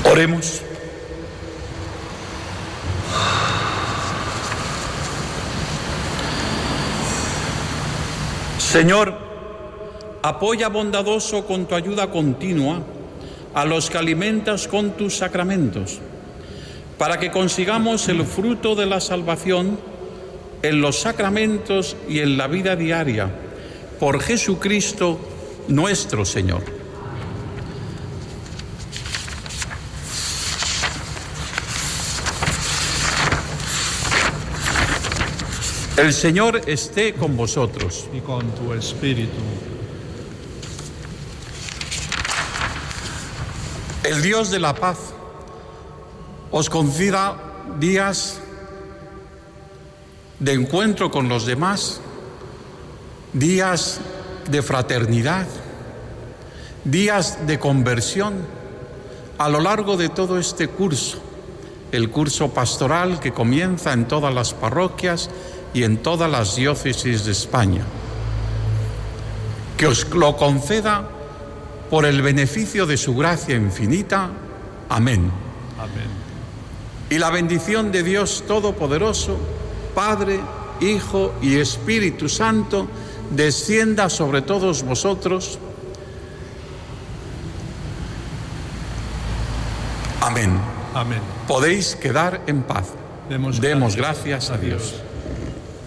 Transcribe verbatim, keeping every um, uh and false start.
Oremos. Señor, apoya bondadoso con tu ayuda continua a los que alimentas con tus sacramentos, para que consigamos el fruto de la salvación en los sacramentos y en la vida diaria, por Jesucristo nuestro Señor. El Señor esté con vosotros. Y con tu espíritu. El Dios de la paz os conceda días de encuentro con los demás, días de fraternidad, días de conversión a lo largo de todo este curso, el curso pastoral que comienza en todas las parroquias y en todas las diócesis de España. Que os lo conceda por el beneficio de su gracia infinita. Amén. Amén. Y la bendición de Dios Todopoderoso, Padre, Hijo y Espíritu Santo, descienda sobre todos vosotros. Amén. Amén. Podéis quedar en paz. Demos, Demos gracias, gracias a Dios.